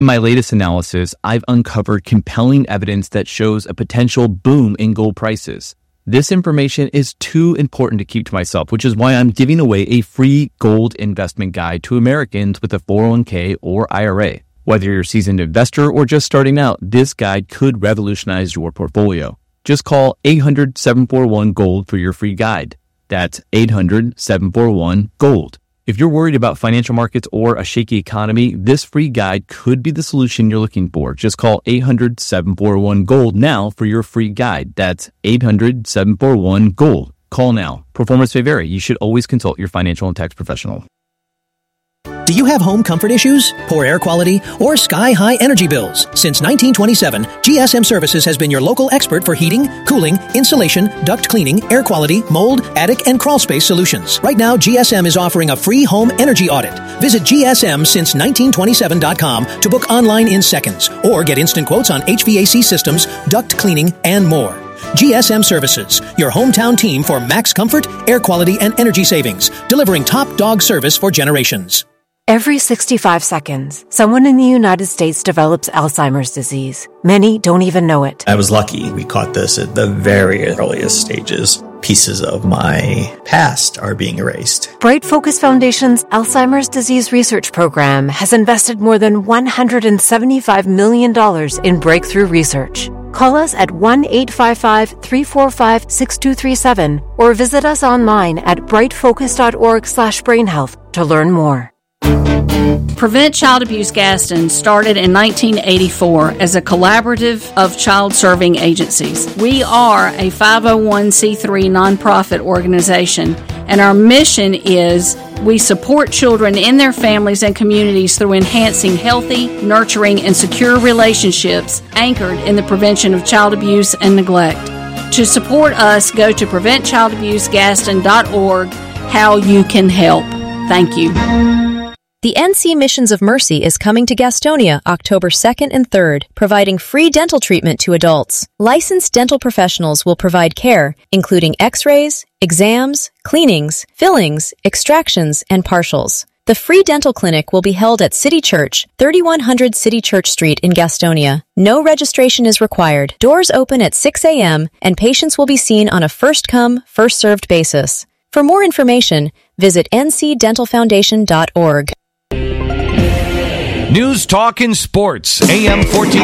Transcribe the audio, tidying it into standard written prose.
In my latest analysis, I've uncovered compelling evidence that shows a potential boom in gold prices. This information is too important to keep to myself, which is why I'm giving away a free gold investment guide to Americans with a 401k or IRA. Whether you're a seasoned investor or just starting out, this guide could revolutionize your portfolio. Just call 800-741-GOLD for your free guide. That's 800-741-GOLD. If you're worried about financial markets or a shaky economy, this free guide could be the solution you're looking for. Just call 800-741-GOLD now for your free guide. That's 800-741-GOLD. Call now. Performance may vary. You should always consult your financial and tax professional. Do you have home comfort issues, poor air quality, or sky-high energy bills? Since 1927, GSM Services has been your local expert for heating, cooling, insulation, duct cleaning, air quality, mold, attic, and crawl space solutions. Right now, GSM is offering a free home energy audit. Visit GSMsince1927.com to book online in seconds, or get instant quotes on HVAC systems, duct cleaning, and more. GSM Services, your hometown team for max comfort, air quality, and energy savings, delivering top dog service for generations. Every 65 seconds, someone in the United States develops Alzheimer's disease. Many don't even know it. I was lucky. We caught this at the very earliest stages. Pieces of my past are being erased. Bright Focus Foundation's Alzheimer's Disease Research Program has invested more than $175 million in breakthrough research. Call us at 1-855-345-6237 or visit us online at brightfocus.org/brainhealth to learn more. Prevent Child Abuse Gaston started in 1984 as a collaborative of child-serving agencies. We are a 501c3 nonprofit organization, and our mission is we support children in their families and communities through enhancing healthy, nurturing, and secure relationships anchored in the prevention of child abuse and neglect. To support us, go to preventchildabusegaston.org. How you can help. Thank you. The NC Missions of Mercy is coming to Gastonia October 2nd and 3rd, providing free dental treatment to adults. Licensed dental professionals will provide care, including x-rays, exams, cleanings, fillings, extractions, and partials. The free dental clinic will be held at City Church, 3100 City Church Street in Gastonia. No registration is required. Doors open at 6 a.m., and patients will be seen on a first-come, first-served basis. For more information, visit ncdentalfoundation.org. News, talk, and sports. AM 14.